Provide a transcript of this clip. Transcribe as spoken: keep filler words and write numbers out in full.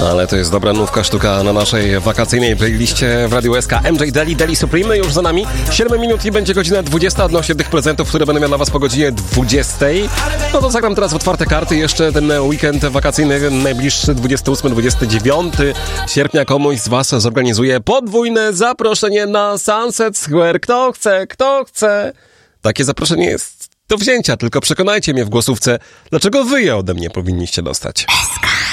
Ale to jest dobra nówka sztuka na naszej wakacyjnej playliście w Radiu S K. M J Daily, Daily Supreme już za nami. siedem minut i będzie godzina dwudziesta odnośnie tych prezentów, które będę miał dla was po godzinie dwudziestej. No to zagram teraz w otwarte karty. Jeszcze ten weekend wakacyjny, najbliższy dwudziestego ósmego dwudziestego dziewiątego sierpnia komuś z was zorganizuje podwójne zaproszenie na Sunset Square. Kto chce, kto chce. Takie zaproszenie jest do wzięcia, tylko przekonajcie mnie w głosówce, dlaczego wy je ode mnie powinniście dostać.